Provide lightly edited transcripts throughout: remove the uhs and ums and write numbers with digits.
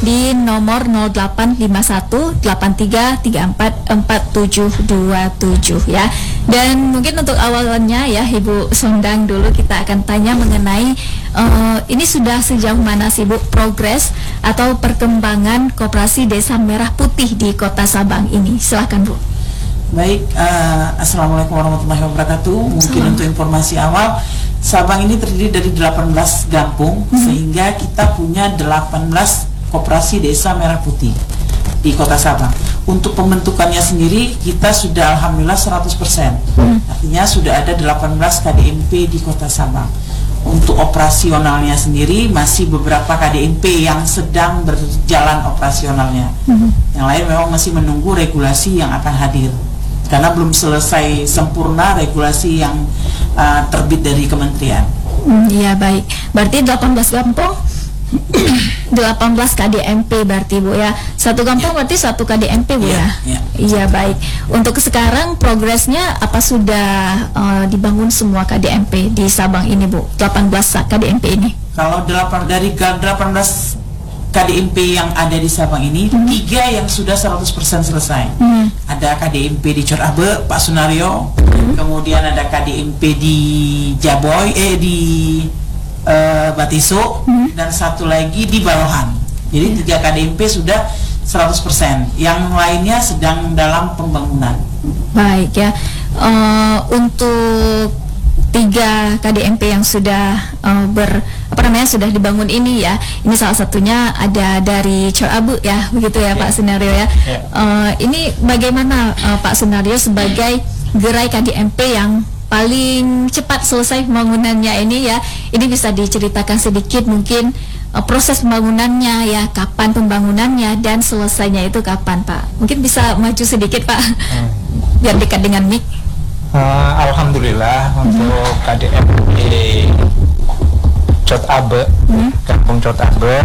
di nomor 085183344727 ya. Dan mungkin untuk awalnya ya Ibu Sondang dulu kita akan tanya mengenai ini sudah sejauh mana sih Bu progres atau perkembangan Koperasi Desa Merah Putih di Kota Sabang ini? Silakan Bu. Baik, Assalamualaikum warahmatullahi wabarakatuh. Mungkin untuk informasi awal, Sabang ini terdiri dari 18 kampung, sehingga kita punya 18 Koperasi Desa Merah Putih di Kota Sabang. Untuk pembentukannya sendiri kita sudah alhamdulillah 100%. Artinya sudah ada 18 KDMP di Kota Sabang. Untuk operasionalnya sendiri masih beberapa KDMP yang sedang berjalan operasionalnya. Yang lain memang masih menunggu regulasi yang akan hadir. Karena belum selesai sempurna regulasi yang terbit dari kementerian. Iya baik. Berarti 18 kampung 18 KDMP berarti Bu ya. Satu kampung berarti satu KDMP Bu ya. Iya baik. Untuk sekarang progresnya apa sudah dibangun semua KDMP di Sabang ini Bu? 18 KDMP ini. Kalau dari 18 KDMP yang ada di Sabang ini, 3 yang sudah 100% selesai. Ada KDMP di Corabe, Pak Sunario, kemudian ada KDMP di Jaboy, di Batiso, dan satu lagi di Barohan. Jadi 3 KDMP sudah 100%. Yang lainnya sedang dalam pembangunan. Baik ya. Untuk 3 KDMP yang sudah sudah dibangun ini ya. Ini salah satunya ada dari Corabu ya, begitu ya Pak Sunario ya. Ini bagaimana Pak Sunario sebagai gerai KDMP yang paling cepat selesai pembangunannya ini ya. Ini bisa diceritakan sedikit mungkin proses pembangunannya ya, kapan pembangunannya dan selesainya itu kapan Pak? Mungkin bisa maju sedikit Pak, biar dekat dengan mic. Alhamdulillah untuk KDMP Cotabe, Kampung Cotabe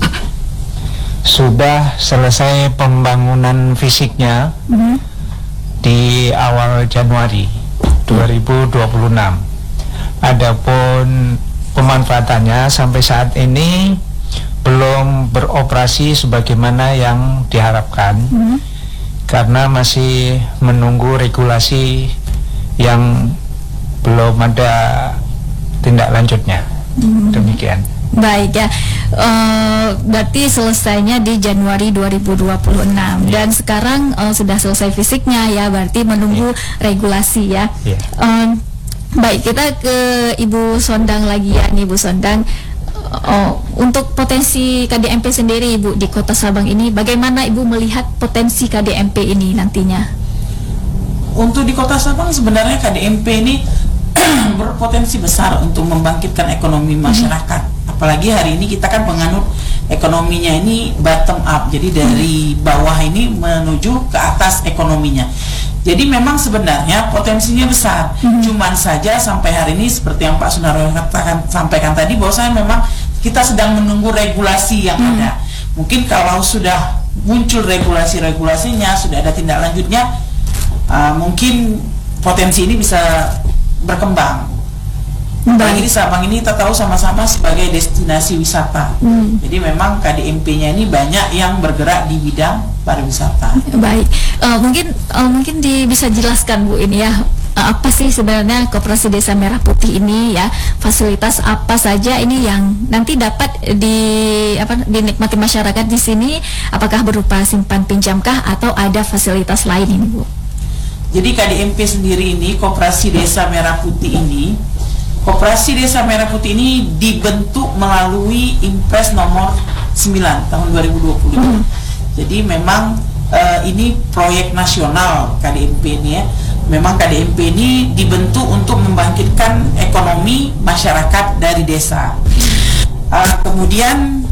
sudah selesai pembangunan fisiknya di awal Januari 2026. Adapun pemanfaatannya sampai saat ini belum beroperasi sebagaimana yang diharapkan, karena masih menunggu regulasi yang belum ada tindak lanjutnya. Demikian. Baik ya. Berarti selesainya di Januari 2026 dan sekarang sudah selesai fisiknya ya, berarti menunggu regulasi ya. Baik, kita ke Ibu Sondang lagi ya nih Bu Sondang. Untuk potensi KDMP sendiri Ibu di Kota Sabang ini, bagaimana Ibu melihat potensi KDMP ini nantinya? Untuk di Kota Sabang sebenarnya KDMP ini berpotensi besar untuk membangkitkan ekonomi masyarakat. Apalagi hari ini kita kan menganut ekonominya ini bottom up, jadi dari bawah ini menuju ke atas ekonominya. Jadi memang sebenarnya potensinya besar. Cuman saja sampai hari ini seperti yang Pak Sunario sampaikan tadi, bahwasanya memang kita sedang menunggu regulasi yang ada. Mungkin kalau sudah muncul regulasinya, sudah ada tindak lanjutnya, mungkin potensi ini bisa berkembang. Apalagi di Sabang ini kita tahu sama-sama sebagai destinasi wisata. Jadi memang KDMP-nya ini banyak yang bergerak di bidang pariwisata. Baik, mungkin bisa jelaskan Bu ini ya, apa sih sebenarnya Koperasi Desa Merah Putih ini ya, fasilitas apa saja ini yang nanti dapat dinikmati masyarakat di sini, apakah berupa simpan pinjamkah atau ada fasilitas lain ini Bu? Jadi KDMP sendiri ini, Koperasi Desa Merah Putih ini, Koperasi Desa Merah Putih ini dibentuk melalui Impres nomor 9 tahun 2020. Jadi memang ini proyek nasional KDMP ini ya. Memang KDMP ini dibentuk untuk membangkitkan ekonomi masyarakat dari desa. Kemudian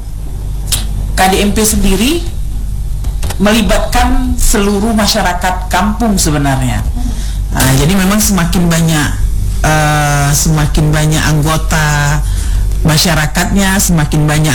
KDMP sendiri melibatkan seluruh masyarakat kampung sebenarnya. Jadi memang semakin banyak anggota masyarakatnya, semakin banyak